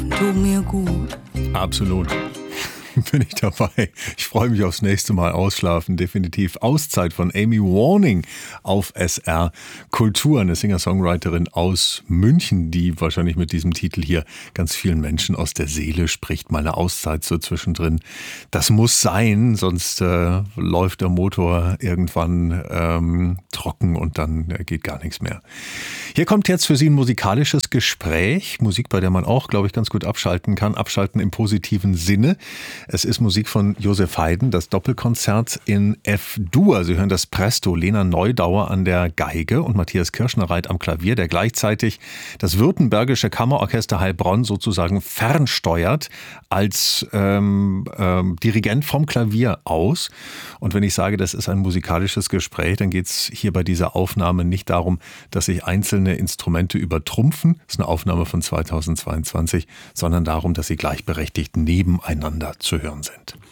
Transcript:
tut mir gut. Absolut. Bin ich dabei. Ich freue mich aufs nächste Mal ausschlafen. Definitiv Auszeit von Amy Warning auf SR Kultur. Eine Singer-Songwriterin aus München, die wahrscheinlich mit diesem Titel hier ganz vielen Menschen aus der Seele spricht. Mal eine Auszeit so zwischendrin. Das muss sein, sonst läuft der Motor irgendwann trocken und dann geht gar nichts mehr. Hier kommt jetzt für Sie ein musikalisches Gespräch. Musik, bei der man auch, glaube ich, ganz gut abschalten kann. Abschalten im positiven Sinne. Es ist Musik von Josef Haydn, das Doppelkonzert in F-Dur. Sie hören das Presto, Lena Neudauer an der Geige und Matthias Kirschner-Reit am Klavier, der gleichzeitig das Württembergische Kammerorchester Heilbronn sozusagen fernsteuert als Dirigent vom Klavier aus. Und wenn ich sage, das ist ein musikalisches Gespräch, dann geht es hier bei dieser Aufnahme nicht darum, dass sich einzelne Instrumente übertrumpfen, das ist eine Aufnahme von 2022, sondern darum, dass sie gleichberechtigt nebeneinander zu hören sind.